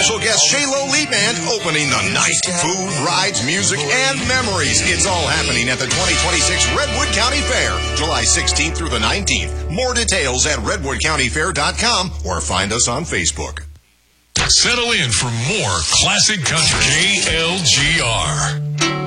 special guest J-Lo Lee Band opening the night. Food, rides, music, and memories. It's all happening at the 2026 Redwood County Fair, July 16th through the 19th. More details at redwoodcountyfair.com or find us on Facebook. Settle in for more classic country. KLGR.